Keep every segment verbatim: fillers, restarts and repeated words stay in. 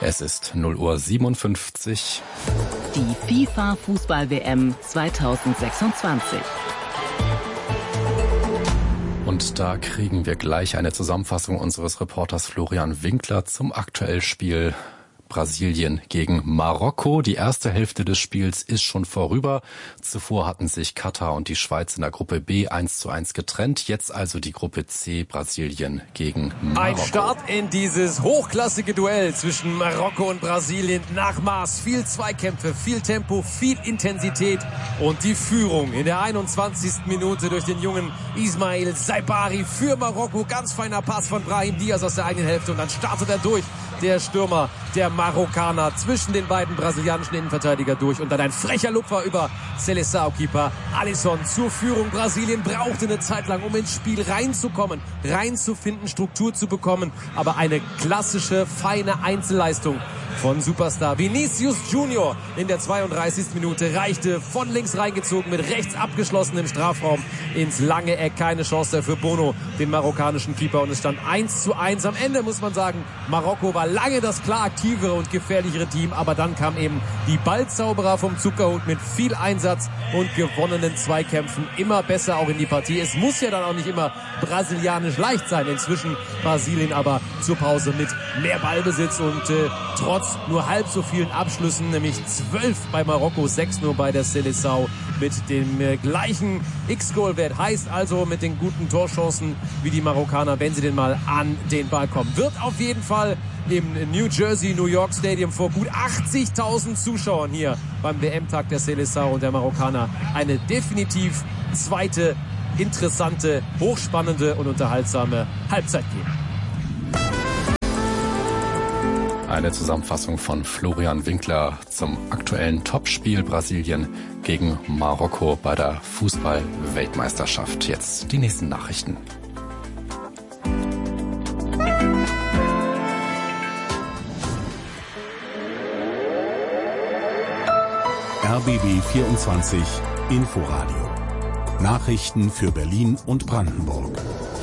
Es ist null Uhr siebenundfünfzig. Die FIFA-Fußball-W M zweitausendsechsundzwanzig. Und da kriegen wir gleich eine Zusammenfassung unseres Reporters Florian Winkler zum aktuellen Spiel Brasilien gegen Marokko. Die erste Hälfte des Spiels ist schon vorüber. Zuvor hatten sich Katar und die Schweiz in der Gruppe B eins zu eins getrennt. Jetzt also die Gruppe C, Brasilien gegen Marokko. Ein Start in dieses hochklassige Duell zwischen Marokko und Brasilien nach Maß. Viel Zweikämpfe, viel Tempo, viel Intensität und die Führung in der einundzwanzigsten Minute durch den jungen Ismail Saibari für Marokko. Ganz feiner Pass von Brahim Diaz aus der eigenen Hälfte und dann startet er durch. Der Stürmer, der Marokkaner, zwischen den beiden brasilianischen Innenverteidiger durch und dann ein frecher Lupfer über Seleção-Keeper Alisson zur Führung. Brasilien brauchte eine Zeit lang, um ins Spiel reinzukommen, reinzufinden, Struktur zu bekommen, aber eine klassische, feine Einzelleistung von Superstar Vinicius Junior in der zweiunddreißigsten Minute reichte, von links reingezogen, mit rechts abgeschlossen im Strafraum ins lange Eck. Keine Chance für Bono, den marokkanischen Keeper, und es stand eins zu eins. Am Ende muss man sagen, Marokko war lange das klar aktivere und gefährlichere Team, aber dann kam eben die Ballzauberer vom Zuckerhut mit viel Einsatz und gewonnenen Zweikämpfen immer besser auch in die Partie. Es muss ja dann auch nicht immer brasilianisch leicht sein. Inzwischen Brasilien aber zur Pause mit mehr Ballbesitz und äh, trotz nur halb so vielen Abschlüssen, nämlich zwölf bei Marokko, sechs nur bei der Seleção, mit dem äh, gleichen X-Goal-Wert. Heißt also mit den guten Torchancen wie die Marokkaner, wenn sie denn mal an den Ball kommen. Wird auf jeden Fall im New Jersey, New York Stadium vor gut achtzigtausend Zuschauern hier beim W M-Tag der Seleção und der Marokkaner eine definitiv zweite, interessante, hochspannende und unterhaltsame Halbzeit geben. Eine Zusammenfassung von Florian Winkler zum aktuellen Topspiel Brasilien gegen Marokko bei der Fußball-Weltmeisterschaft. Jetzt die nächsten Nachrichten. R B B vierundzwanzig Inforadio. Nachrichten für Berlin und Brandenburg.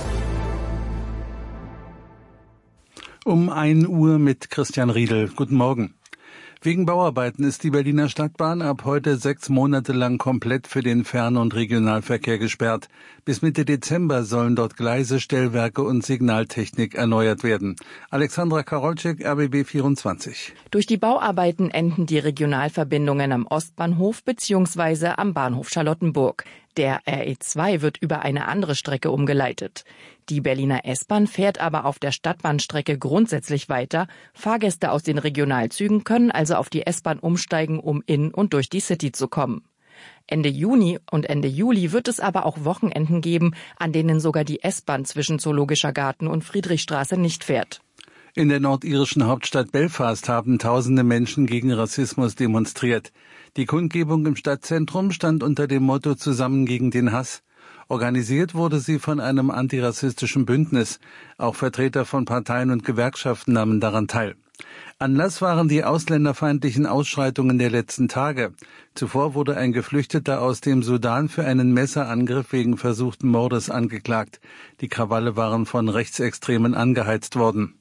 Um ein Uhr mit Christian Riedel. Guten Morgen. Wegen Bauarbeiten ist die Berliner Stadtbahn ab heute sechs Monate lang komplett für den Fern- und Regionalverkehr gesperrt. Bis Mitte Dezember sollen dort Gleise, Stellwerke und Signaltechnik erneuert werden. Alexandra Karolczyk, R B B vierundzwanzig. Durch die Bauarbeiten enden die Regionalverbindungen am Ostbahnhof bzw. am Bahnhof Charlottenburg. Der R E zwei wird über eine andere Strecke umgeleitet. Die Berliner S-Bahn fährt aber auf der Stadtbahnstrecke grundsätzlich weiter. Fahrgäste aus den Regionalzügen können also auf die S-Bahn umsteigen, um in und durch die City zu kommen. Ende Juni und Ende Juli wird es aber auch Wochenenden geben, an denen sogar die S-Bahn zwischen Zoologischer Garten und Friedrichstraße nicht fährt. In der nordirischen Hauptstadt Belfast haben tausende Menschen gegen Rassismus demonstriert. Die Kundgebung im Stadtzentrum stand unter dem Motto Zusammen gegen den Hass. Organisiert wurde sie von einem antirassistischen Bündnis. Auch Vertreter von Parteien und Gewerkschaften nahmen daran teil. Anlass waren die ausländerfeindlichen Ausschreitungen der letzten Tage. Zuvor wurde ein Geflüchteter aus dem Sudan für einen Messerangriff wegen versuchten Mordes angeklagt. Die Krawalle waren von Rechtsextremen angeheizt worden.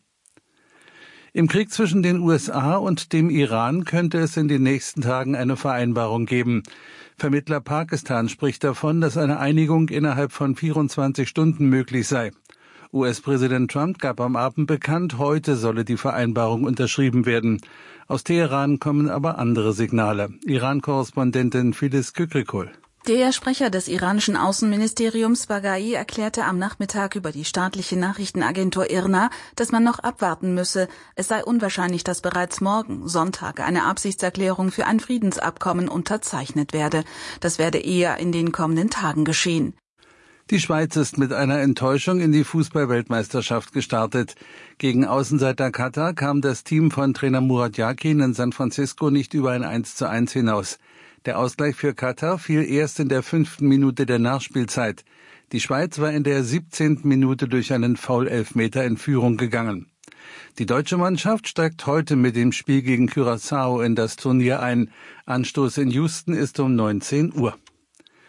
Im Krieg zwischen den U S A und dem Iran könnte es in den nächsten Tagen eine Vereinbarung geben. Vermittler Pakistan spricht davon, dass eine Einigung innerhalb von vierundzwanzig Stunden möglich sei. U S-Präsident Trump gab am Abend bekannt, heute solle die Vereinbarung unterschrieben werden. Aus Teheran kommen aber andere Signale. Iran-Korrespondentin Filiz Kükrikul. Der Sprecher des iranischen Außenministeriums Baghai erklärte am Nachmittag über die staatliche Nachrichtenagentur I R N A, dass man noch abwarten müsse. Es sei unwahrscheinlich, dass bereits morgen, Sonntag, eine Absichtserklärung für ein Friedensabkommen unterzeichnet werde. Das werde eher in den kommenden Tagen geschehen. Die Schweiz ist mit einer Enttäuschung in die Fußball-Weltmeisterschaft gestartet. Gegen Außenseiter Katar kam das Team von Trainer Murat Yakin in San Francisco nicht über ein eins zu eins hinaus. Der Ausgleich für Katar fiel erst in der fünften Minute der Nachspielzeit. Die Schweiz war in der siebzehnten Minute durch einen Foul-Elfmeter in Führung gegangen. Die deutsche Mannschaft steigt heute mit dem Spiel gegen Curaçao in das Turnier ein. Anstoß in Houston ist um neunzehn Uhr.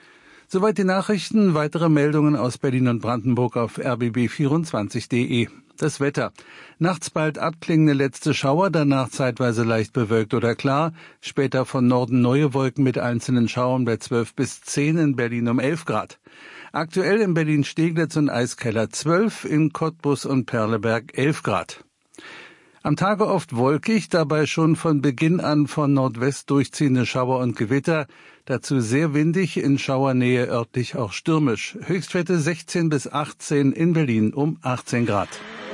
Soweit die Nachrichten. Weitere Meldungen aus Berlin und Brandenburg auf r b b vierundzwanzig punkt d e. Das Wetter. Nachts bald abklingende letzte Schauer, danach zeitweise leicht bewölkt oder klar. Später von Norden neue Wolken mit einzelnen Schauern bei zwölf bis zehn, in Berlin um elf Grad. Aktuell in Berlin-Steglitz und Eiskeller zwölf, in Cottbus und Perleberg elf Grad. Am Tage oft wolkig, dabei schon von Beginn an von Nordwest durchziehende Schauer und Gewitter. Dazu sehr windig, in Schauernähe örtlich auch stürmisch. Höchstwerte sechzehn bis achtzehn, in Berlin um achtzehn Grad.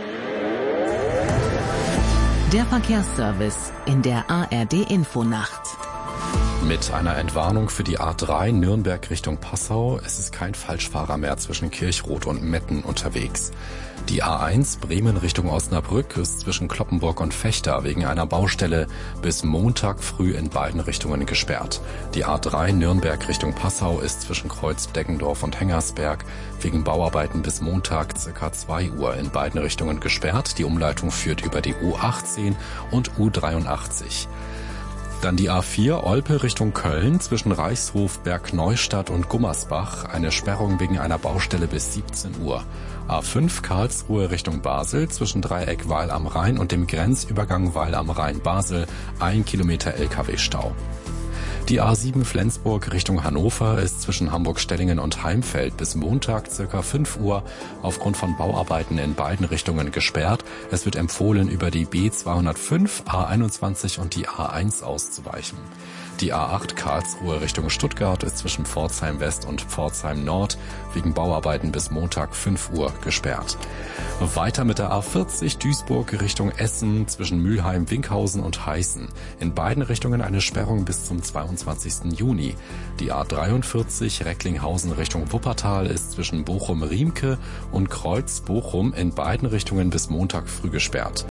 Der Verkehrsservice in der A R D-Infonacht. Mit einer Entwarnung für die A drei Nürnberg Richtung Passau. Es ist kein Falschfahrer mehr zwischen Kirchroth und Metten unterwegs. Die A eins Bremen Richtung Osnabrück ist zwischen Cloppenburg und Vechta wegen einer Baustelle bis Montag früh in beiden Richtungen gesperrt. Die A drei Nürnberg Richtung Passau ist zwischen Kreuz Deggendorf und Hengersberg wegen Bauarbeiten bis Montag ca. zwei Uhr in beiden Richtungen gesperrt. Die Umleitung führt über die U achtzehn und U dreiundachtzig. Dann die A vier Olpe Richtung Köln zwischen Reichshof, Bergneustadt und Gummersbach. Eine Sperrung wegen einer Baustelle bis siebzehn Uhr. A fünf Karlsruhe Richtung Basel zwischen Dreieck Weil am Rhein und dem Grenzübergang Weil am Rhein Basel. Ein Kilometer L K W-Stau. Die A sieben Flensburg Richtung Hannover ist zwischen Hamburg-Stellingen und Heimfeld bis Montag ca. fünf Uhr aufgrund von Bauarbeiten in beiden Richtungen gesperrt. Es wird empfohlen, über die B zweihundertfünf, A einundzwanzig und die A eins auszuweichen. Die A acht Karlsruhe Richtung Stuttgart ist zwischen Pforzheim West und Pforzheim Nord wegen Bauarbeiten bis Montag fünf Uhr gesperrt. Weiter mit der A vierzig Duisburg Richtung Essen zwischen Mülheim, Winkhausen und Heißen. In beiden Richtungen eine Sperrung bis zum zweiundzwanzigsten Juni. Die A dreiundvierzig Recklinghausen Richtung Wuppertal ist zwischen Bochum-Riemke und Kreuz-Bochum in beiden Richtungen bis Montag früh gesperrt.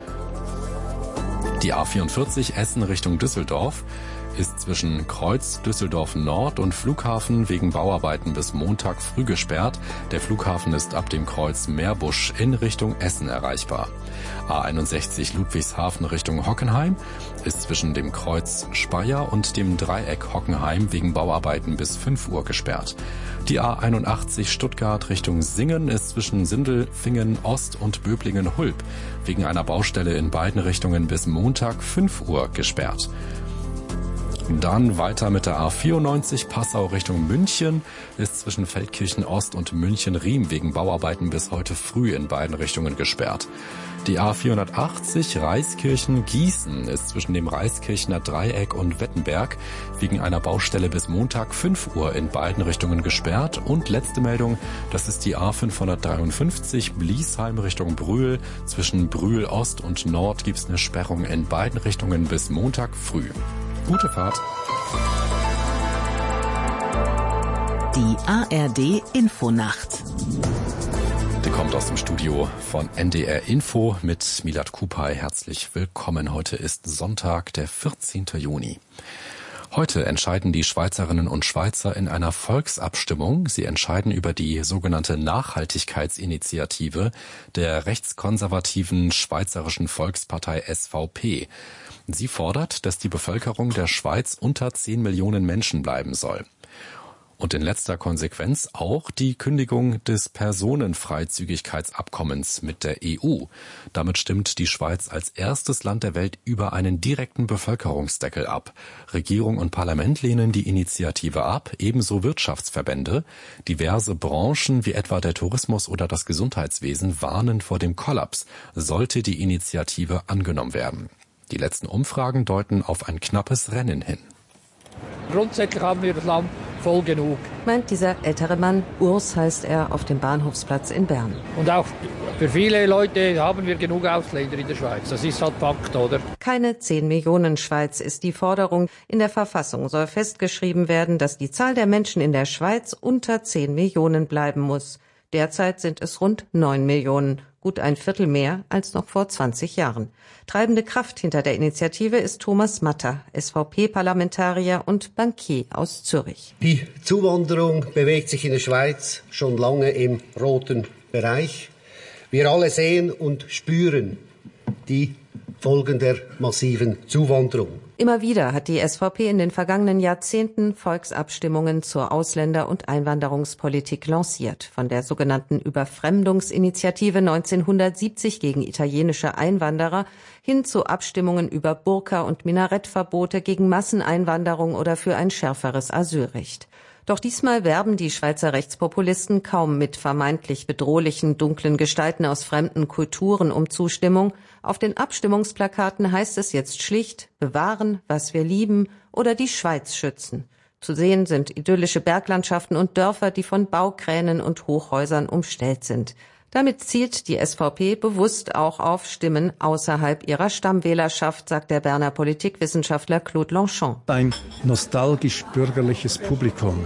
Die A vierundvierzig Essen Richtung Düsseldorf ist zwischen Kreuz Düsseldorf Nord und Flughafen wegen Bauarbeiten bis Montag früh gesperrt. Der Flughafen ist ab dem Kreuz Meerbusch in Richtung Essen erreichbar. A einundsechzig Ludwigshafen Richtung Hockenheim ist zwischen dem Kreuz Speyer und dem Dreieck Hockenheim wegen Bauarbeiten bis fünf Uhr gesperrt. Die A einundachtzig Stuttgart Richtung Singen ist zwischen Sindelfingen Ost und Böblingen-Hulb wegen einer Baustelle in beiden Richtungen bis Montag fünf Uhr gesperrt. Dann weiter mit der A vierundneunzig Passau Richtung München ist zwischen Feldkirchen Ost und München-Riem wegen Bauarbeiten bis heute früh in beiden Richtungen gesperrt. Die A vierhundertachtzig Reiskirchen-Gießen ist zwischen dem Reiskirchener Dreieck und Wettenberg wegen einer Baustelle bis Montag fünf Uhr in beiden Richtungen gesperrt. Und letzte Meldung, das ist die A fünfhundertdreiundfünfzig Bliesheim Richtung Brühl. Zwischen Brühl Ost und Nord gibt es eine Sperrung in beiden Richtungen bis Montag früh. Gute Fahrt. Die A R D Infonacht. Die kommt aus dem Studio von N D R Info mit Milad Kupay. Herzlich willkommen. Heute ist Sonntag, der vierzehnten Juni. Heute entscheiden die Schweizerinnen und Schweizer in einer Volksabstimmung. Sie entscheiden über die sogenannte Nachhaltigkeitsinitiative der rechtskonservativen Schweizerischen Volkspartei S V P. Sie fordert, dass die Bevölkerung der Schweiz unter zehn Millionen Menschen bleiben soll. Und in letzter Konsequenz auch die Kündigung des Personenfreizügigkeitsabkommens mit der E U. Damit stimmt die Schweiz als erstes Land der Welt über einen direkten Bevölkerungsdeckel ab. Regierung und Parlament lehnen die Initiative ab, ebenso Wirtschaftsverbände. Diverse Branchen wie etwa der Tourismus oder das Gesundheitswesen warnen vor dem Kollaps, sollte die Initiative angenommen werden. Die letzten Umfragen deuten auf ein knappes Rennen hin. Grundsätzlich haben wir das Land voll genug. Meint dieser ältere Mann, Urs heißt er, auf dem Bahnhofsplatz in Bern. Und auch für viele Leute haben wir genug Ausländer in der Schweiz. Das ist halt Fakt, oder? Keine zehn Millionen Schweiz ist die Forderung. In der Verfassung soll festgeschrieben werden, dass die Zahl der Menschen in der Schweiz unter zehn Millionen bleiben muss. Derzeit sind es rund neun Millionen, gut ein Viertel mehr als noch vor zwanzig Jahren. Treibende Kraft hinter der Initiative ist Thomas Matter, S V P-Parlamentarier und Bankier aus Zürich. Die Zuwanderung bewegt sich in der Schweiz schon lange im roten Bereich. Wir alle sehen und spüren die Folgen der massiven Zuwanderung. Immer wieder hat die S V P in den vergangenen Jahrzehnten Volksabstimmungen zur Ausländer- und Einwanderungspolitik lanciert. Von der sogenannten Überfremdungsinitiative neunzehnhundertsiebzig gegen italienische Einwanderer hin zu Abstimmungen über Burka- und Minarettverbote, gegen Masseneinwanderung oder für ein schärferes Asylrecht. Doch diesmal werben die Schweizer Rechtspopulisten kaum mit vermeintlich bedrohlichen, dunklen Gestalten aus fremden Kulturen um Zustimmung. Auf den Abstimmungsplakaten heißt es jetzt schlicht: bewahren, was wir lieben oder die Schweiz schützen. Zu sehen sind idyllische Berglandschaften und Dörfer, die von Baukränen und Hochhäusern umstellt sind. Damit zielt die S V P bewusst auch auf Stimmen außerhalb ihrer Stammwählerschaft, sagt der Berner Politikwissenschaftler Claude Longchamp. Ein nostalgisch-bürgerliches Publikum.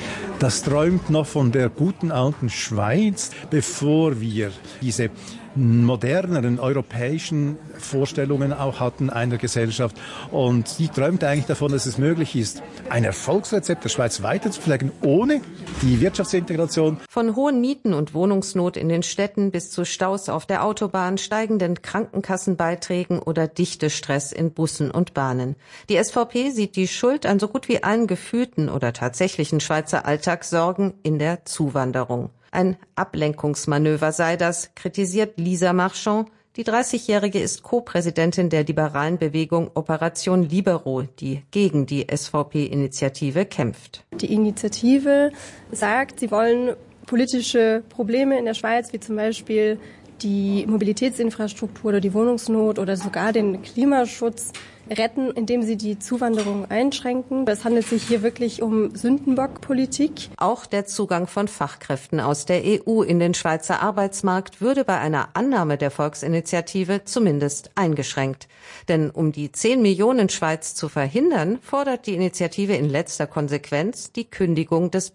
Das träumt noch von der guten alten Schweiz, bevor wir diese moderneren europäischen Vorstellungen auch hatten einer Gesellschaft. Und die träumt eigentlich davon, dass es möglich ist, ein Erfolgsrezept der Schweiz weiterzupflegen, ohne die Wirtschaftsintegration. Von hohen Mieten und Wohnungsnot in den Städten bis zu Staus auf der Autobahn, steigenden Krankenkassenbeiträgen oder Dichtestress in Bussen und Bahnen. Die S V P sieht die Schuld an so gut wie allen gefühlten oder tatsächlichen Schweizer Alltagssorgen in der Zuwanderung. Ein Ablenkungsmanöver sei das, kritisiert Lisa Marchand. Die dreißigjährige ist Co-Präsidentin der liberalen Bewegung Operation Libero, die gegen die S V P-Initiative kämpft. Die Initiative sagt, sie wollen politische Probleme in der Schweiz, wie zum Beispiel die Mobilitätsinfrastruktur oder die Wohnungsnot oder sogar den Klimaschutz, retten, indem sie die Zuwanderung einschränken. Es handelt sich hier wirklich um Sündenbockpolitik. Auch der Zugang von Fachkräften aus der E U in den Schweizer Arbeitsmarkt würde bei einer Annahme der Volksinitiative zumindest eingeschränkt. Denn um die zehn Millionen Schweiz zu verhindern, fordert die Initiative in letzter Konsequenz die Kündigung des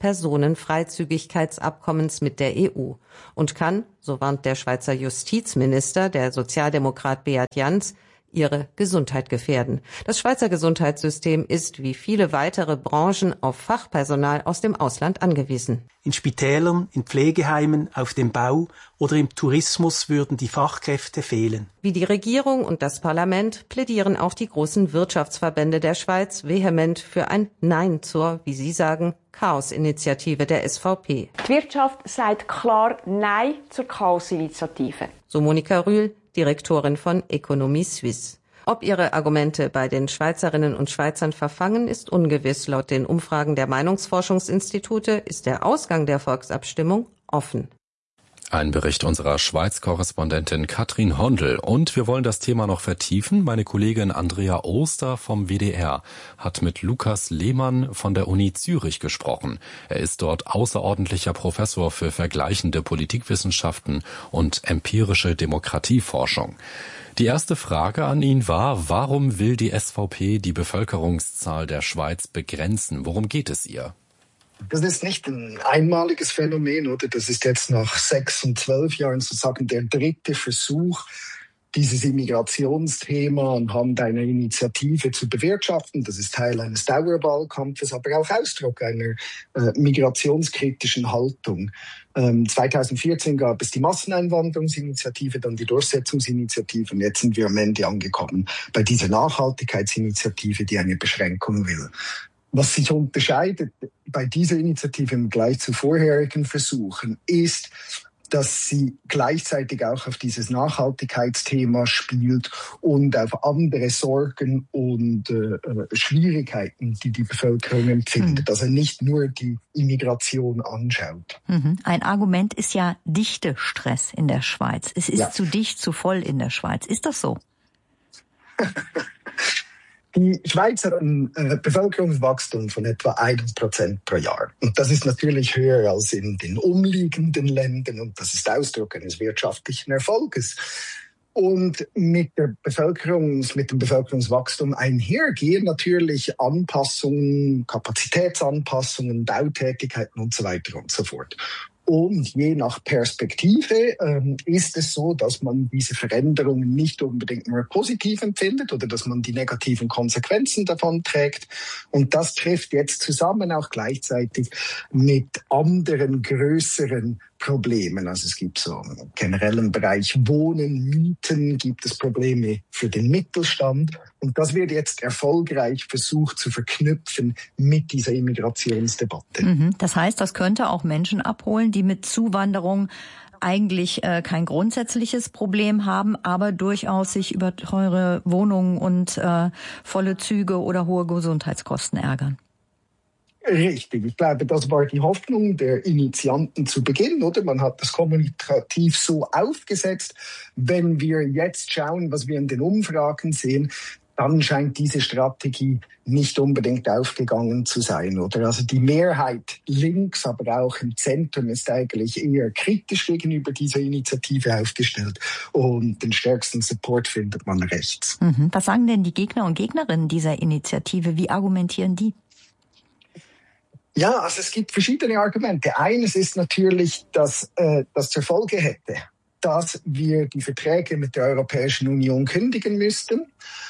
Personenfreizügigkeitsabkommens mit der E U und kann, so warnt der Schweizer Justizminister, der Sozialdemokrat Beat Jans, ihre Gesundheit gefährden. Das Schweizer Gesundheitssystem ist wie viele weitere Branchen auf Fachpersonal aus dem Ausland angewiesen. In Spitälern, in Pflegeheimen, auf dem Bau oder im Tourismus würden die Fachkräfte fehlen. Wie die Regierung und das Parlament plädieren auch die großen Wirtschaftsverbände der Schweiz vehement für ein Nein zur, wie sie sagen, Chaos-Initiative der S V P. Die Wirtschaft sagt klar Nein zur Chaos-Initiative. So Monika Rühl, Direktorin von Economie Suisse. Ob ihre Argumente bei den Schweizerinnen und Schweizern verfangen, ist ungewiss. Laut den Umfragen der Meinungsforschungsinstitute ist der Ausgang der Volksabstimmung offen. Ein Bericht unserer Schweiz-Korrespondentin Katrin Hondel. Und wir wollen das Thema noch vertiefen. Meine Kollegin Andrea Oster vom W D R hat mit Lukas Lehmann von der Uni Zürich gesprochen. Er ist dort außerordentlicher Professor für vergleichende Politikwissenschaften und empirische Demokratieforschung. Die erste Frage an ihn war, warum will die S V P die Bevölkerungszahl der Schweiz begrenzen? Worum geht es ihr? Das ist nicht ein einmaliges Phänomen, oder? Das ist jetzt nach sechs und zwölf Jahren sozusagen der dritte Versuch, dieses Immigrationsthema anhand einer Initiative zu bewirtschaften. Das ist Teil eines Dauerwahlkampfes, aber auch Ausdruck einer äh, migrationskritischen Haltung. Ähm, zweitausendvierzehn gab es die Masseneinwanderungsinitiative, dann die Durchsetzungsinitiative und jetzt sind wir am Ende angekommen bei dieser Nachhaltigkeitsinitiative, die eine Beschränkung will. Was sich unterscheidet bei dieser Initiative im Vergleich zu vorherigen Versuchen ist, dass sie gleichzeitig auch auf dieses Nachhaltigkeitsthema spielt und auf andere Sorgen und äh, Schwierigkeiten, die die Bevölkerung empfindet. Mhm. Also nicht nur die Immigration anschaut. Mhm. Ein Argument ist ja Dichtestress in der Schweiz. Es ist ja zu dicht, zu voll in der Schweiz. Ist das so? Die Schweiz hat ein äh, Bevölkerungswachstum von etwa ein Prozent pro Jahr. Und das ist natürlich höher als in den umliegenden Ländern und das ist Ausdruck eines wirtschaftlichen Erfolges. Und mit der Bevölkerungs, mit dem Bevölkerungswachstum einhergehen natürlich Anpassungen, Kapazitätsanpassungen, Bautätigkeiten und so weiter und so fort. Und je nach Perspektive ähm, ist es so, dass man diese Veränderungen nicht unbedingt nur positiv empfindet oder dass man die negativen Konsequenzen davon trägt. Und das trifft jetzt zusammen auch gleichzeitig mit anderen größeren Problemen. Also es gibt so im generellen Bereich Wohnen, Mieten, gibt es Probleme für den Mittelstand. Und das wird jetzt erfolgreich versucht zu verknüpfen mit dieser Immigrationsdebatte. Mhm. Das heißt, das könnte auch Menschen abholen, die mit Zuwanderung eigentlich äh, kein grundsätzliches Problem haben, aber durchaus sich über teure Wohnungen und äh, volle Züge oder hohe Gesundheitskosten ärgern. Richtig, ich glaube, das war die Hoffnung der Initianten zu Beginn, oder? Man hat das kommunikativ so aufgesetzt. Wenn wir jetzt schauen, was wir in den Umfragen sehen, dann scheint diese Strategie nicht unbedingt aufgegangen zu sein, oder? Also die Mehrheit links, aber auch im Zentrum ist eigentlich eher kritisch gegenüber dieser Initiative aufgestellt und den stärksten Support findet man rechts. Mhm. Was sagen denn die Gegner und Gegnerinnen dieser Initiative? Wie argumentieren die? Ja, also es gibt verschiedene Argumente. Eines ist natürlich, dass äh, das zur Folge hätte, dass wir die Verträge mit der Europäischen Union kündigen müssten.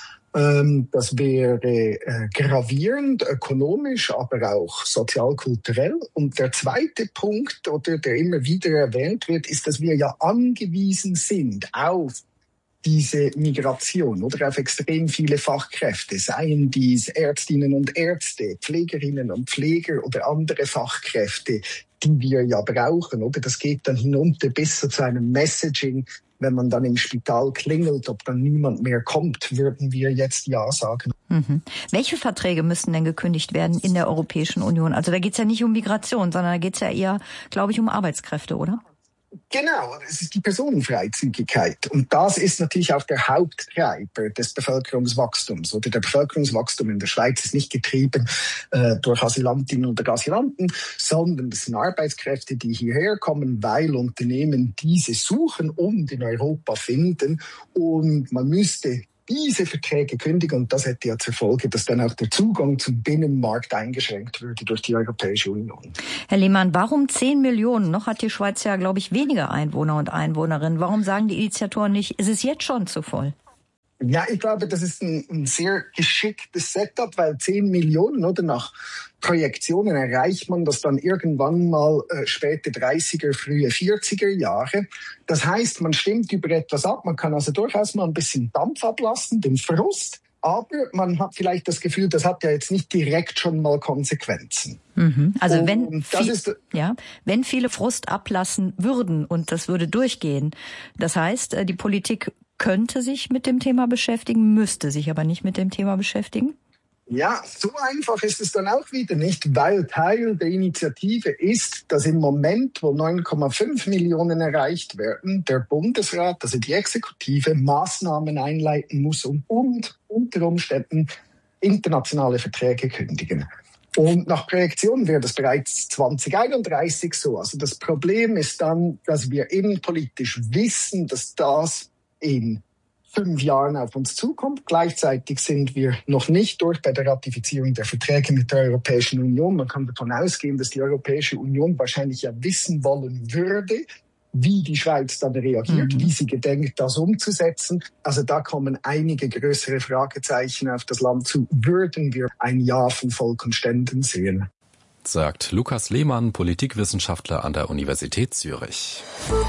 Ähm, das wäre äh, gravierend, ökonomisch, aber auch sozial-kulturell. Und der zweite Punkt, oder der immer wieder erwähnt wird, ist, dass wir ja angewiesen sind auf diese Migration oder auf extrem viele Fachkräfte, seien dies Ärztinnen und Ärzte, Pflegerinnen und Pfleger oder andere Fachkräfte, die wir ja brauchen, oder? Das geht dann hinunter bis zu einem Messaging. Wenn man dann im Spital klingelt, ob dann niemand mehr kommt, würden wir jetzt Ja sagen. Mhm. Welche Verträge müssen denn gekündigt werden in der Europäischen Union? Also da geht es ja nicht um Migration, sondern da geht es ja eher, glaube ich, um Arbeitskräfte, oder? Genau, es ist die Personenfreizügigkeit. Und das ist natürlich auch der Haupttreiber des Bevölkerungswachstums. Oder der Bevölkerungswachstum in der Schweiz ist nicht getrieben äh, durch Asylantinnen oder Asylanten, sondern das sind Arbeitskräfte, die hierher kommen, weil Unternehmen diese suchen und in Europa finden. Und man müsste diese Verträge kündigen und das hätte ja zur Folge, dass dann auch der Zugang zum Binnenmarkt eingeschränkt würde durch die Europäische Union. Herr Lehmann, warum zehn Millionen? Noch hat die Schweiz ja, glaube ich, weniger Einwohner und Einwohnerinnen. Warum sagen die Initiatoren nicht, ist es jetzt schon zu voll? Ja, ich glaube, das ist ein, ein sehr geschicktes Setup, weil zehn Millionen oder nach Projektionen erreicht man das dann irgendwann mal äh, späte dreißiger, frühe vierziger Jahre. Das heißt, man stimmt über etwas ab, man kann also durchaus mal ein bisschen Dampf ablassen, den Frust, aber man hat vielleicht das Gefühl, das hat ja jetzt nicht direkt schon mal Konsequenzen. Mhm. Also und wenn das viel, ist, ja, wenn viele Frust ablassen würden und das würde durchgehen, das heißt, die Politik könnte sich mit dem Thema beschäftigen, müsste sich aber nicht mit dem Thema beschäftigen? Ja, so einfach ist es dann auch wieder nicht, weil Teil der Initiative ist, dass im Moment, wo neun Komma fünf Millionen erreicht werden, der Bundesrat, also die Exekutive, Maßnahmen einleiten muss und, und unter Umständen internationale Verträge kündigen. Und nach Projektion wäre das bereits zwanzig einunddreißig so. Also das Problem ist dann, dass wir innenpolitisch wissen, dass das in fünf Jahren auf uns zukommt. Gleichzeitig sind wir noch nicht durch bei der Ratifizierung der Verträge mit der Europäischen Union. Man kann davon ausgehen, dass die Europäische Union wahrscheinlich ja wissen wollen würde, wie die Schweiz dann reagiert, mhm. wie sie gedenkt, das umzusetzen. Also da kommen einige größere Fragezeichen auf das Land zu. Würden wir ein Ja von Volk und Ständen sehen? Sagt Lukas Lehmann, Politikwissenschaftler an der Universität Zürich.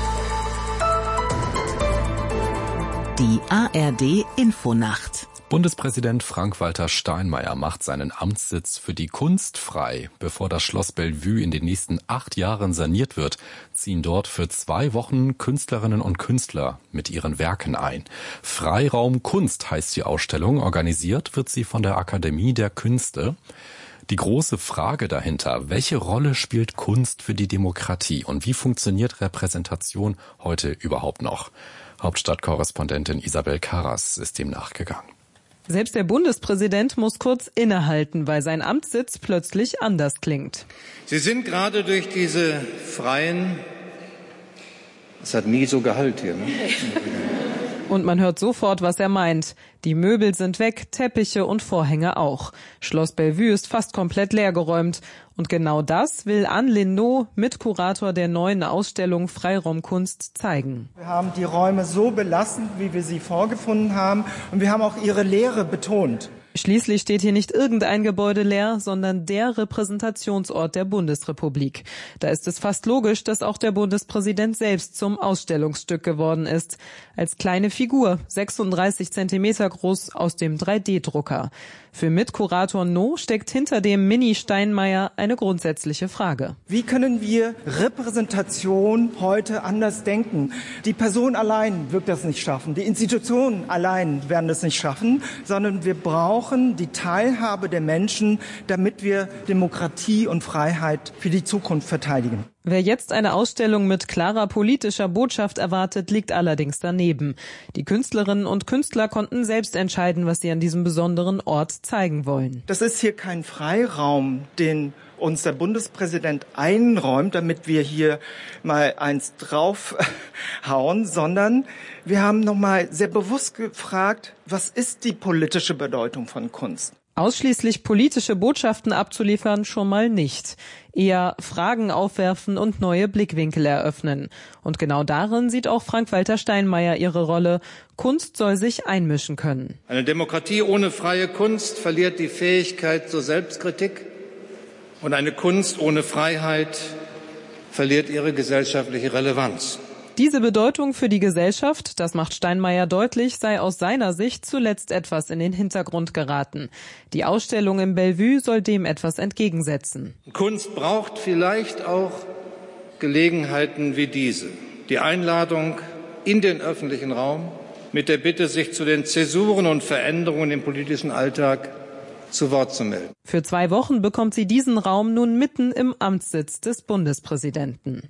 Die A R D Infonacht. Bundespräsident Frank-Walter Steinmeier macht seinen Amtssitz für die Kunst frei. Bevor das Schloss Bellevue in den nächsten acht Jahren saniert wird, ziehen dort für zwei Wochen Künstlerinnen und Künstler mit ihren Werken ein. Freiraum Kunst heißt die Ausstellung. Organisiert wird sie von der Akademie der Künste. Die große Frage dahinter, welche Rolle spielt Kunst für die Demokratie und wie funktioniert Repräsentation heute überhaupt noch? Hauptstadtkorrespondentin Isabel Karras ist dem nachgegangen. Selbst der Bundespräsident muss kurz innehalten, weil sein Amtssitz plötzlich anders klingt. Sie sind gerade durch diese freien... Es hat nie so Gehalt hier, ne? Und man hört sofort, was er meint. Die Möbel sind weg, Teppiche und Vorhänge auch. Schloss Bellevue ist fast komplett leergeräumt. Und genau das will Anne Linnaud, Mitkurator der neuen Ausstellung Freiraumkunst, zeigen. Wir haben die Räume so belassen, wie wir sie vorgefunden haben. Und wir haben auch ihre Leere betont. Schließlich steht hier nicht irgendein Gebäude leer, sondern der Repräsentationsort der Bundesrepublik. Da ist es fast logisch, dass auch der Bundespräsident selbst zum Ausstellungsstück geworden ist. Als kleine Figur, sechsunddreißig Zentimeter groß, aus dem drei D Drucker. Für Mitkurator No steckt hinter dem Mini-Steinmeier eine grundsätzliche Frage. Wie können wir Repräsentation heute anders denken? Die Person allein wird das nicht schaffen, die Institutionen allein werden das nicht schaffen, sondern wir brauchen die Teilhabe der Menschen, damit wir Demokratie und Freiheit für die Zukunft verteidigen. Wer jetzt eine Ausstellung mit klarer politischer Botschaft erwartet, liegt allerdings daneben. Die Künstlerinnen und Künstler konnten selbst entscheiden, was sie an diesem besonderen Ort zeigen wollen. Das ist hier kein Freiraum, den uns der Bundespräsident einräumt, damit wir hier mal eins draufhauen, sondern wir haben nochmal sehr bewusst gefragt, was ist die politische Bedeutung von Kunst? Ausschließlich politische Botschaften abzuliefern schon mal nicht. Eher Fragen aufwerfen und neue Blickwinkel eröffnen. Und genau darin sieht auch Frank-Walter Steinmeier ihre Rolle. Kunst soll sich einmischen können. Eine Demokratie ohne freie Kunst verliert die Fähigkeit zur Selbstkritik. Und eine Kunst ohne Freiheit verliert ihre gesellschaftliche Relevanz. Diese Bedeutung für die Gesellschaft, das macht Steinmeier deutlich, sei aus seiner Sicht zuletzt etwas in den Hintergrund geraten. Die Ausstellung im Bellevue soll dem etwas entgegensetzen. Kunst braucht vielleicht auch Gelegenheiten wie diese. Die Einladung in den öffentlichen Raum mit der Bitte, sich zu den Zäsuren und Veränderungen im politischen Alltag zu Wort zu melden. Für zwei Wochen bekommt sie diesen Raum nun mitten im Amtssitz des Bundespräsidenten.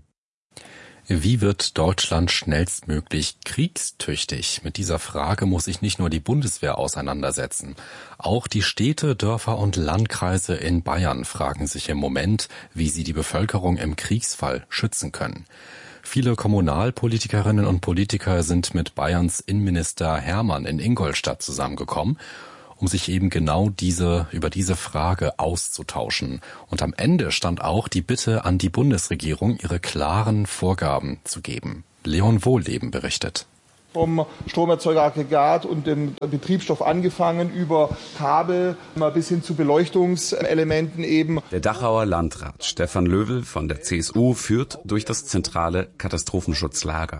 Wie wird Deutschland schnellstmöglich kriegstüchtig? Mit dieser Frage muss sich nicht nur die Bundeswehr auseinandersetzen. Auch die Städte, Dörfer und Landkreise in Bayern fragen sich im Moment, wie sie die Bevölkerung im Kriegsfall schützen können. Viele Kommunalpolitikerinnen und Politiker sind mit Bayerns Innenminister Hermann in Ingolstadt zusammengekommen, um sich eben genau diese, über diese Frage auszutauschen. Und am Ende stand auch die Bitte an die Bundesregierung, ihre klaren Vorgaben zu geben. Leon Wohlleben berichtet. Vom Stromerzeugeraggregat und dem Betriebsstoff angefangen über Kabel bis hin zu Beleuchtungselementen eben. Der Dachauer Landrat Stefan Löwel von der C S U führt durch das zentrale Katastrophenschutzlager.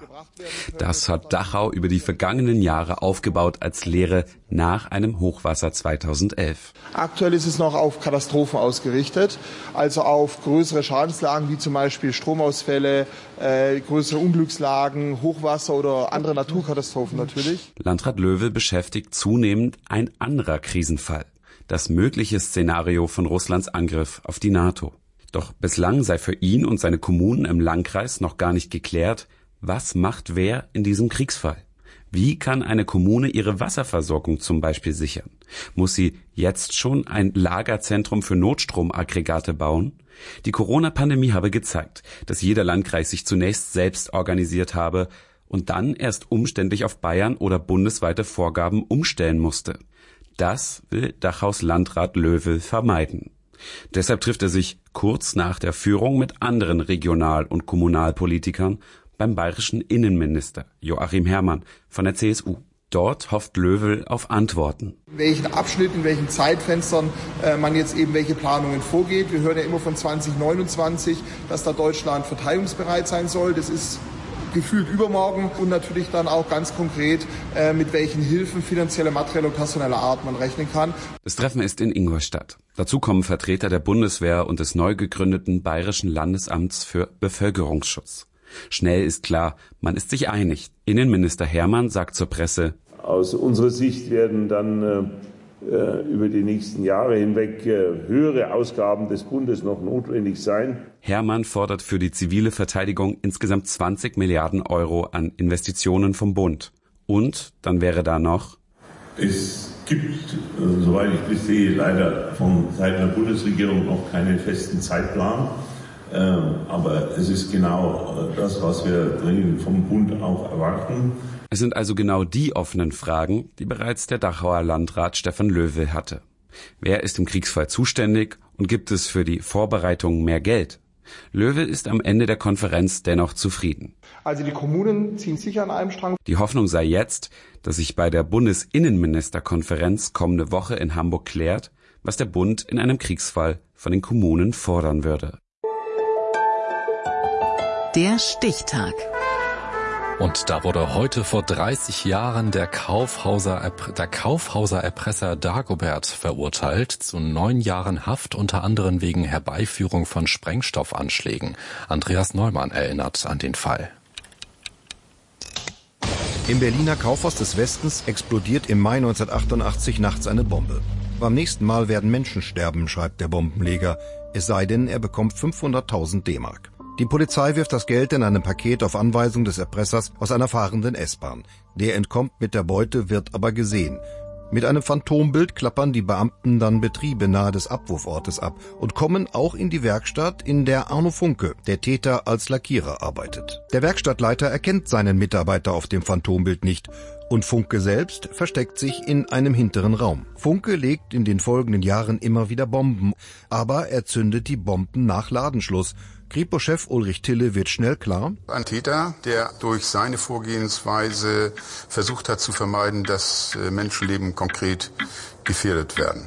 Das hat Dachau über die vergangenen Jahre aufgebaut als Lehre nach einem Hochwasser zweitausendelf. Aktuell ist es noch auf Katastrophen ausgerichtet, also auf größere Schadenslagen wie zum Beispiel Stromausfälle, äh, größere Unglückslagen, Hochwasser oder andere Naturkatastrophen natürlich. Landrat Löwel beschäftigt zunehmend ein anderer Krisenfall, das mögliche Szenario von Russlands Angriff auf die NATO. Doch bislang sei für ihn und seine Kommunen im Landkreis noch gar nicht geklärt, was macht wer in diesem Kriegsfall. Wie kann eine Kommune ihre Wasserversorgung zum Beispiel sichern? Muss sie jetzt schon ein Lagerzentrum für Notstromaggregate bauen? Die Corona-Pandemie habe gezeigt, dass jeder Landkreis sich zunächst selbst organisiert habe und dann erst umständlich auf Bayern oder bundesweite Vorgaben umstellen musste. Das will Dachaus Landrat Löwel vermeiden. Deshalb trifft er sich kurz nach der Führung mit anderen Regional- und Kommunalpolitikern beim bayerischen Innenminister Joachim Herrmann von der C S U. Dort hofft Löwel auf Antworten. In welchen Abschnitten, in welchen Zeitfenstern äh, man jetzt eben welche Planungen vorgeht. Wir hören ja immer von zwanzig neunundzwanzig, dass da Deutschland verteidigungsbereit sein soll. Das ist gefühlt übermorgen und natürlich dann auch ganz konkret, äh, mit welchen Hilfen finanzieller, materieller und personeller Art man rechnen kann. Das Treffen ist in Ingolstadt. Dazu kommen Vertreter der Bundeswehr und des neu gegründeten Bayerischen Landesamts für Bevölkerungsschutz. Schnell ist klar, man ist sich einig. Innenminister Herrmann sagt zur Presse: Aus unserer Sicht werden dann äh, über die nächsten Jahre hinweg äh, höhere Ausgaben des Bundes noch notwendig sein. Herrmann fordert für die zivile Verteidigung insgesamt zwanzig Milliarden Euro an Investitionen vom Bund. Und dann wäre da noch: Es gibt, äh, soweit ich das sehe, leider von Seiten der Bundesregierung noch keinen festen Zeitplan. Aber es ist genau das, was wir dringend vom Bund auch erwarten. Es sind also genau die offenen Fragen, die bereits der Dachauer Landrat Stefan Löwel hatte. Wer ist im Kriegsfall zuständig und gibt es für die Vorbereitung mehr Geld? Löwe ist am Ende der Konferenz dennoch zufrieden. Also die Kommunen ziehen sicher an einem Strang. Die Hoffnung sei jetzt, dass sich bei der Bundesinnenministerkonferenz kommende Woche in Hamburg klärt, was der Bund in einem Kriegsfall von den Kommunen fordern würde. Der Stichtag. Und da wurde heute vor dreißig Jahren der Kaufhauser, der Kaufhauser Erpresser Dagobert verurteilt zu neun Jahren Haft, unter anderem wegen Herbeiführung von Sprengstoffanschlägen. Andreas Neumann erinnert an den Fall. Im Berliner Kaufhaus des Westens explodiert im Mai neunzehnhundertachtundachtzig nachts eine Bombe. Beim nächsten Mal werden Menschen sterben, schreibt der Bombenleger. Es sei denn, er bekommt fünfhunderttausend D-Mark. Die Polizei wirft das Geld in einem Paket auf Anweisung des Erpressers aus einer fahrenden S-Bahn. Der entkommt mit der Beute, wird aber gesehen. Mit einem Phantombild klappern die Beamten dann Betriebe nahe des Abwurfortes ab und kommen auch in die Werkstatt, in der Arno Funke, der Täter, als Lackierer arbeitet. Der Werkstattleiter erkennt seinen Mitarbeiter auf dem Phantombild nicht und Funke selbst versteckt sich in einem hinteren Raum. Funke legt in den folgenden Jahren immer wieder Bomben, aber er zündet die Bomben nach Ladenschluss. Kripo-Chef Ulrich Tille wird schnell klar: Ein Täter, der durch seine Vorgehensweise versucht hat zu vermeiden, dass Menschenleben konkret gefährdet werden.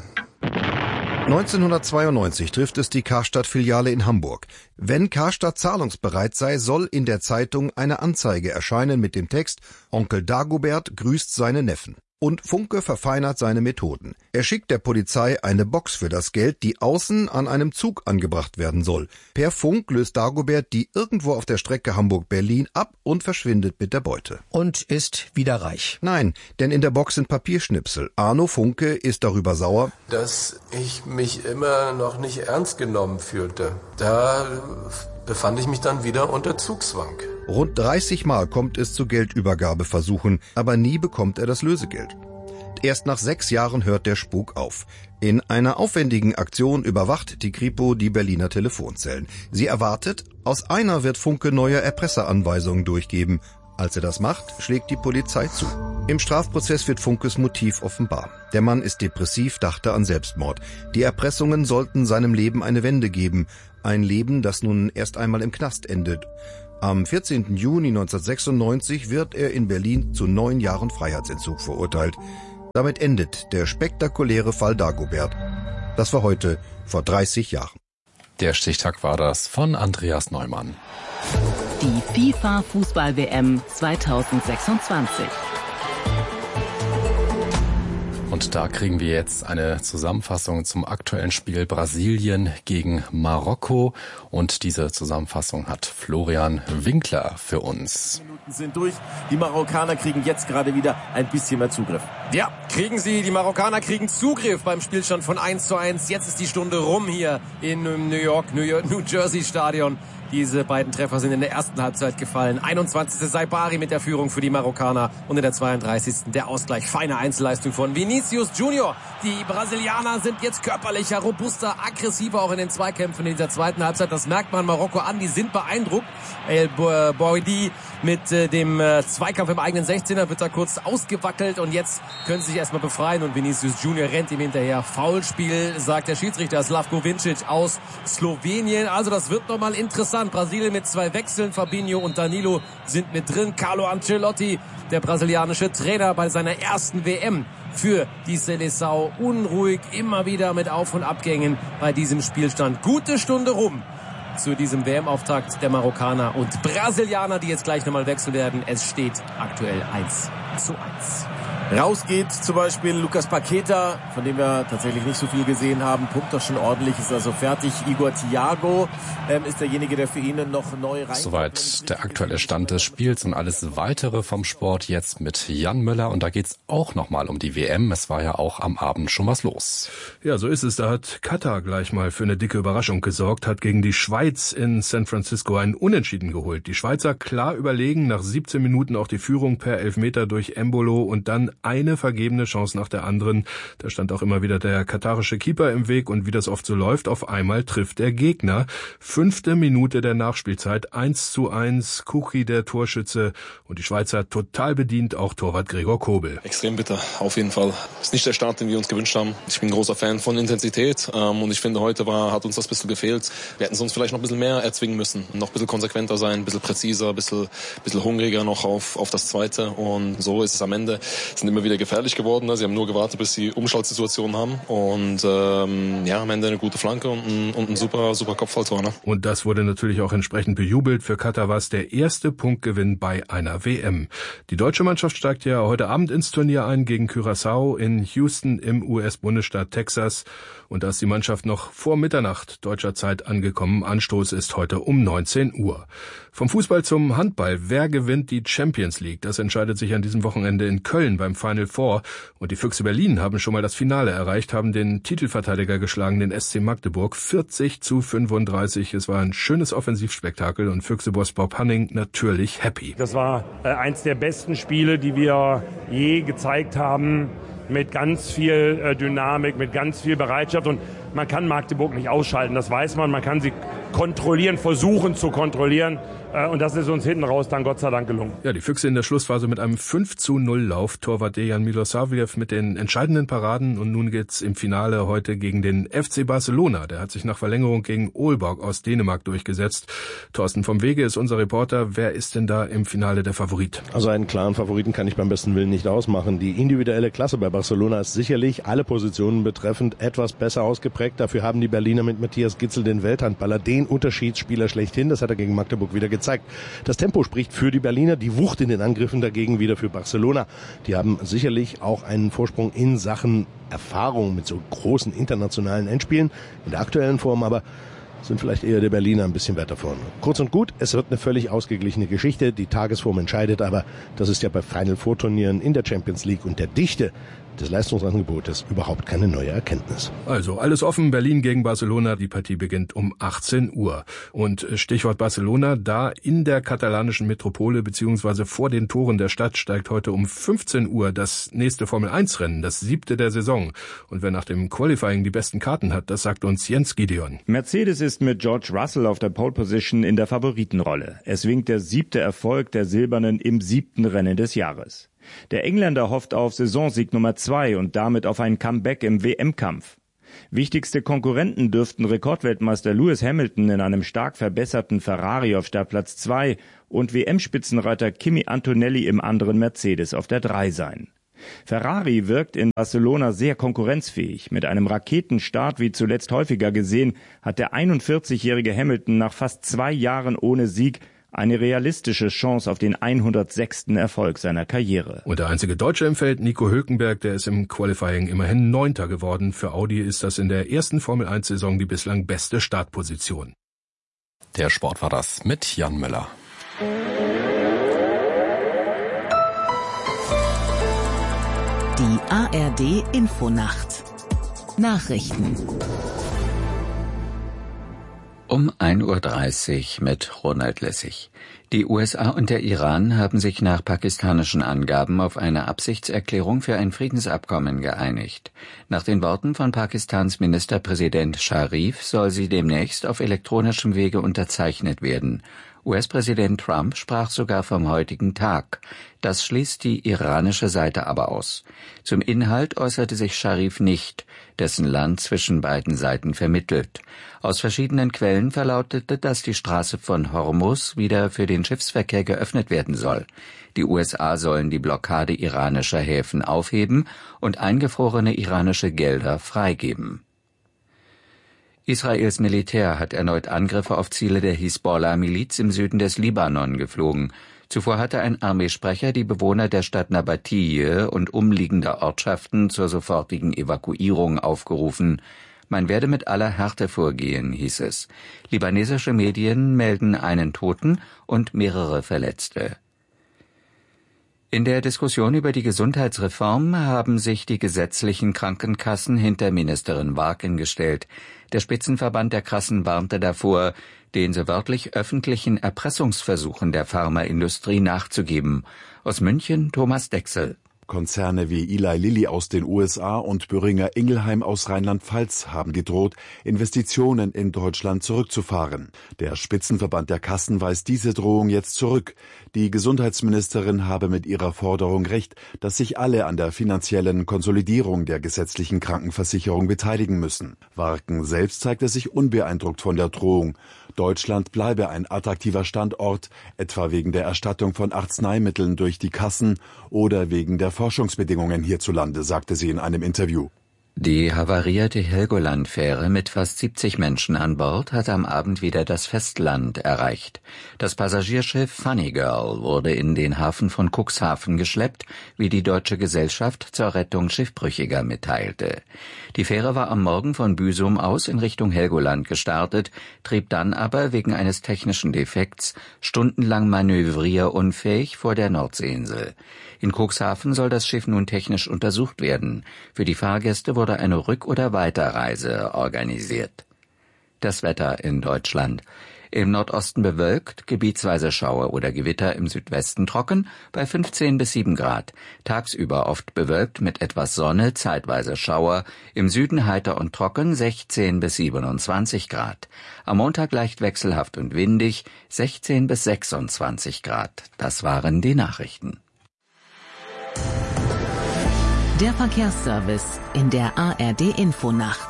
neunzehnhundertzweiundneunzig trifft es die Karstadt-Filiale in Hamburg. Wenn Karstadt zahlungsbereit sei, soll in der Zeitung eine Anzeige erscheinen mit dem Text »Onkel Dagobert grüßt seine Neffen«. Und Funke verfeinert seine Methoden. Er schickt der Polizei eine Box für das Geld, die außen an einem Zug angebracht werden soll. Per Funk löst Dagobert die irgendwo auf der Strecke Hamburg-Berlin ab und verschwindet mit der Beute. Und ist wieder reich. Nein, denn in der Box sind Papierschnipsel. Arno Funke ist darüber sauer, dass ich mich immer noch nicht ernst genommen fühlte. Da befand ich mich dann wieder unter Zugzwang. Rund dreißig Mal kommt es zu Geldübergabeversuchen, aber nie bekommt er das Lösegeld. Erst nach sechs Jahren hört der Spuk auf. In einer aufwendigen Aktion überwacht die Kripo die Berliner Telefonzellen. Sie erwartet, aus einer wird Funke neue Erpresseranweisungen durchgeben. Als er das macht, schlägt die Polizei zu. Im Strafprozess wird Funkes Motiv offenbar. Der Mann ist depressiv, dachte an Selbstmord. Die Erpressungen sollten seinem Leben eine Wende geben. Ein Leben, das nun erst einmal im Knast endet. Am vierzehnten Juni neunzehnhundertsechsundneunzig wird er in Berlin zu neun Jahren Freiheitsentzug verurteilt. Damit endet der spektakuläre Fall Dagobert. Das war heute vor dreißig Jahren. Der Stichtag war das von Andreas Neumann. Die FIFA-Fußball-W M zweitausendsechsundzwanzig. Und da kriegen wir jetzt eine Zusammenfassung zum aktuellen Spiel Brasilien gegen Marokko. Und diese Zusammenfassung hat Florian Winkler für uns. Minuten sind durch. Die Marokkaner kriegen jetzt gerade wieder ein bisschen mehr Zugriff. Ja, kriegen sie. Die Marokkaner kriegen Zugriff beim Spielstand von eins zu eins. Jetzt ist die Stunde rum hier in New York, New, York, New Jersey Stadion. Diese beiden Treffer sind in der ersten Halbzeit gefallen. einundzwanzigste Saibari mit der Führung für die Marokkaner und in der zweiunddreißigsten der Ausgleich. Feine Einzelleistung von Vinicius Junior. Die Brasilianer sind jetzt körperlicher, robuster, aggressiver auch in den Zweikämpfen in dieser zweiten Halbzeit. Das merkt man Marokko an. Die sind beeindruckt. El Boidi mit äh, dem äh, Zweikampf im eigenen sechzehner wird da kurz ausgewackelt und jetzt können sie sich erstmal befreien und Vinicius Junior rennt ihm hinterher. Foulspiel, sagt der Schiedsrichter Slavko Vincic aus Slowenien. Also das wird nochmal interessant. Brasilien mit zwei Wechseln, Fabinho und Danilo sind mit drin. Carlo Ancelotti, der brasilianische Trainer bei seiner ersten W M für die Seleção, unruhig, immer wieder mit Auf- und Abgängen bei diesem Spielstand. Gute Stunde rum zu diesem W M-Auftakt der Marokkaner und Brasilianer, die jetzt gleich nochmal wechseln werden. Es steht aktuell eins zu eins. Raus geht zum Beispiel Lucas Paqueta, von dem wir tatsächlich nicht so viel gesehen haben. Pumpt doch schon ordentlich, ist also fertig. Igor Thiago ähm, ist derjenige, der für ihn noch neu rein. Soweit der aktuelle Stand des Spiels und alles Weitere vom Sport jetzt mit Jan Müller. Und da geht's auch nochmal um die W M. Es war ja auch am Abend schon was los. Ja, so ist es. Da hat Katar gleich mal für eine dicke Überraschung gesorgt, hat gegen die Schweiz in San Francisco einen Unentschieden geholt. Die Schweizer klar überlegen, nach siebzehn Minuten auch die Führung per Elfmeter durch Embolo und dann eine vergebene Chance nach der anderen. Da stand auch immer wieder der katarische Keeper im Weg und wie das oft so läuft, auf einmal trifft der Gegner. Fünfte Minute der Nachspielzeit, eins zu eins, Kuchi der Torschütze und die Schweizer total bedient, auch Torwart Gregor Kobel. Extrem bitter, auf jeden Fall. Ist nicht der Start, den wir uns gewünscht haben. Ich bin ein großer Fan von Intensität ähm, und ich finde, heute war, hat uns das ein bisschen gefehlt. Wir hätten es uns vielleicht noch ein bisschen mehr erzwingen müssen, noch ein bisschen konsequenter sein, ein bisschen präziser, ein bisschen, ein bisschen hungriger noch auf, auf das Zweite und so ist es am Ende. Sind immer wieder gefährlich geworden. Sie haben nur gewartet, bis sie Umschaltsituationen haben und ähm, ja, am Ende eine gute Flanke und ein, und ein super, super Kopfballtor. Ne? Und das wurde natürlich auch entsprechend bejubelt. Für Katar war es der erste Punktgewinn bei einer W M. Die deutsche Mannschaft steigt ja heute Abend ins Turnier ein gegen Curaçao in Houston im U S-Bundesstaat Texas. Und da ist die Mannschaft noch vor Mitternacht deutscher Zeit angekommen. Anstoß ist heute um neunzehn Uhr. Vom Fußball zum Handball. Wer gewinnt die Champions League? Das entscheidet sich an diesem Wochenende in Köln beim Final Four. Und die Füchse Berlin haben schon mal das Finale erreicht, haben den Titelverteidiger geschlagen, den S C Magdeburg, vierzig zu fünfunddreißig. Es war ein schönes Offensivspektakel und Füchseboss Bob Hanning natürlich happy. Das war äh, eins der besten Spiele, die wir je gezeigt haben. Mit ganz viel äh, Dynamik, mit ganz viel Bereitschaft. Und man kann Magdeburg nicht ausschalten, das weiß man. Man kann sie kontrollieren, versuchen zu kontrollieren. Äh, und das ist uns hinten raus dann Gott sei Dank gelungen. Ja, die Füchse in der Schlussphase mit einem fünf zu null Lauf. Torwart Dejan Milosavljev mit den entscheidenden Paraden. Und nun geht's im Finale heute gegen den F C Barcelona. Der hat sich nach Verlängerung gegen Aalborg aus Dänemark durchgesetzt. Thorsten vom Wege ist unser Reporter. Wer ist denn da im Finale der Favorit? Also einen klaren Favoriten kann ich beim besten Willen nicht ausmachen. Die individuelle Klasse bei Barcelona ist sicherlich alle Positionen betreffend etwas besser ausgeprägt. Dafür haben die Berliner mit Matthias Gitzel den Welthandballer, den Unterschiedsspieler schlechthin. Das hat er gegen Magdeburg wieder gezeigt. Das Tempo spricht für die Berliner, die Wucht in den Angriffen dagegen wieder für Barcelona. Die haben sicherlich auch einen Vorsprung in Sachen Erfahrung mit so großen internationalen Endspielen. In der aktuellen Form aber sind vielleicht eher die Berliner ein bisschen weiter vorne. Kurz und gut, es wird eine völlig ausgeglichene Geschichte. Die Tagesform entscheidet, aber das ist ja bei Final Four Turnieren in der Champions League und der Dichte des Leistungsangebotes überhaupt keine neue Erkenntnis. Also alles offen, Berlin gegen Barcelona, die Partie beginnt um achtzehn Uhr. Und Stichwort Barcelona, da in der katalanischen Metropole beziehungsweise vor den Toren der Stadt steigt heute um fünfzehn Uhr das nächste Formel eins Rennen, das siebte der Saison. Und wer nach dem Qualifying die besten Karten hat, das sagt uns Jens Gideon. Mercedes ist mit George Russell auf der Pole Position in der Favoritenrolle. Es winkt der siebte Erfolg der Silbernen im siebten Rennen des Jahres. Der Engländer hofft auf Saisonsieg Nummer zwei und damit auf ein Comeback im W M-Kampf. Wichtigste Konkurrenten dürften Rekordweltmeister Lewis Hamilton in einem stark verbesserten Ferrari auf Startplatz zwei und W M-Spitzenreiter Kimi Antonelli im anderen Mercedes auf der drei sein. Ferrari wirkt in Barcelona sehr konkurrenzfähig. Mit einem Raketenstart, wie zuletzt häufiger gesehen, hat der einundvierzigjährige Hamilton nach fast zwei Jahren ohne Sieg eine realistische Chance auf den hundertsechsten Erfolg seiner Karriere. Und der einzige Deutsche im Feld, Nico Hülkenberg, der ist im Qualifying immerhin Neunter geworden. Für Audi ist das in der ersten Formel eins Saison die bislang beste Startposition. Der Sport war das mit Jan Müller. Die A R D Infonacht. Nachrichten. Um ein Uhr dreißig mit Ronald Lessig. Die U S A und der Iran haben sich nach pakistanischen Angaben auf eine Absichtserklärung für ein Friedensabkommen geeinigt. Nach den Worten von Pakistans Ministerpräsident Sharif soll sie demnächst auf elektronischem Wege unterzeichnet werden. U S-Präsident Trump sprach sogar vom heutigen Tag. Das schließt die iranische Seite aber aus. Zum Inhalt äußerte sich Sharif nicht, dessen Land zwischen beiden Seiten vermittelt. Aus verschiedenen Quellen verlautete, dass die Straße von Hormuz wieder für den Schiffsverkehr geöffnet werden soll. Die U S A sollen die Blockade iranischer Häfen aufheben und eingefrorene iranische Gelder freigeben. Israels Militär hat erneut Angriffe auf Ziele der Hisbollah-Miliz im Süden des Libanon geflogen. Zuvor hatte ein Armeesprecher die Bewohner der Stadt Nabatiyeh und umliegender Ortschaften zur sofortigen Evakuierung aufgerufen. Man werde mit aller Härte vorgehen, hieß es. Libanesische Medien melden einen Toten und mehrere Verletzte. In der Diskussion über die Gesundheitsreform haben sich die gesetzlichen Krankenkassen hinter Ministerin Warken gestellt. Der Spitzenverband der Kassen warnte davor, den so wörtlich öffentlichen Erpressungsversuchen der Pharmaindustrie nachzugeben. Aus München Thomas Dechsel. Konzerne wie Eli Lilly aus den U S A und Boehringer Ingelheim aus Rheinland-Pfalz haben gedroht, Investitionen in Deutschland zurückzufahren. Der Spitzenverband der Kassen weist diese Drohung jetzt zurück. Die Gesundheitsministerin habe mit ihrer Forderung recht, dass sich alle an der finanziellen Konsolidierung der gesetzlichen Krankenversicherung beteiligen müssen. Warken selbst zeigte sich unbeeindruckt von der Drohung. Deutschland bleibe ein attraktiver Standort, etwa wegen der Erstattung von Arzneimitteln durch die Kassen oder wegen der Forschungsbedingungen hierzulande, sagte sie in einem Interview. Die havarierte Helgoland-Fähre mit fast siebzig Menschen an Bord hat am Abend wieder das Festland erreicht. Das Passagierschiff Funny Girl wurde in den Hafen von Cuxhaven geschleppt, wie die Deutsche Gesellschaft zur Rettung Schiffbrüchiger mitteilte. Die Fähre war am Morgen von Büsum aus in Richtung Helgoland gestartet, trieb dann aber wegen eines technischen Defekts stundenlang manövrierunfähig vor der Nordseeinsel. In Cuxhaven soll das Schiff nun technisch untersucht werden. Für die Fahrgäste wurde eine Rück- oder Weiterreise organisiert. Das Wetter in Deutschland. Im Nordosten bewölkt, gebietsweise Schauer oder Gewitter, im Südwesten trocken, bei fünfzehn bis sieben Grad. Tagsüber oft bewölkt mit etwas Sonne, zeitweise Schauer, im Süden heiter und trocken, sechzehn bis siebenundzwanzig Grad. Am Montag leicht wechselhaft und windig, sechzehn bis sechsundzwanzig Grad. Das waren die Nachrichten. Der Verkehrsservice in der A R D-Infonacht.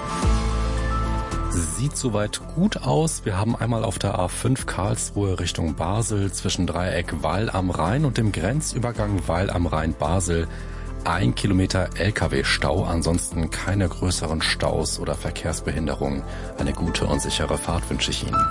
Sieht soweit gut aus. Wir haben einmal auf der A fünf Karlsruhe Richtung Basel zwischen Dreieck Weil am Rhein und dem Grenzübergang Weil am Rhein-Basel ein Kilometer L K W-Stau. Ansonsten keine größeren Staus oder Verkehrsbehinderungen. Eine gute und sichere Fahrt wünsche ich Ihnen.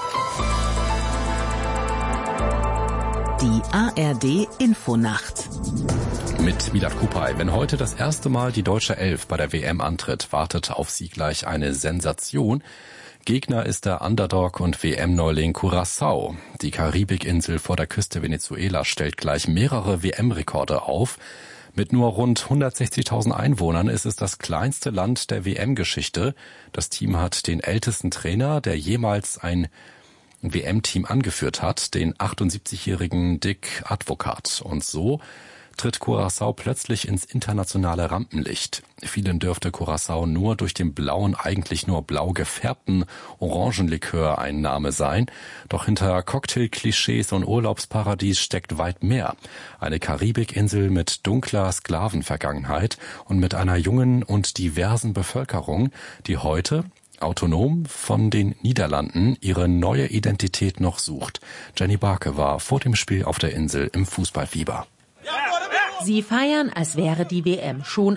Die A R D-Infonacht. Mit Milat Kupay. Wenn heute das erste Mal die deutsche Elf bei der W M antritt, wartet auf sie gleich eine Sensation. Gegner ist der Underdog und W M-Neuling Curaçao. Die Karibikinsel vor der Küste Venezuela stellt gleich mehrere W M-Rekorde auf. Mit nur rund hundertsechzigtausend Einwohnern ist es das kleinste Land der W M-Geschichte. Das Team hat den ältesten Trainer, der jemals ein W M-Team angeführt hat, den achtundsiebzigjährigen Dick Advocat. Und so tritt Curaçao plötzlich ins internationale Rampenlicht. Vielen dürfte Curaçao nur durch den blauen, eigentlich nur blau gefärbten Orangenlikör ein Name sein. Doch hinter Cocktail-Klischees und Urlaubsparadies steckt weit mehr. Eine Karibikinsel mit dunkler Sklavenvergangenheit und mit einer jungen und diversen Bevölkerung, die heute autonom von den Niederlanden ihre neue Identität noch sucht. Jenny Barke war vor dem Spiel auf der Insel im Fußballfieber. Sie feiern, als wäre die W M schon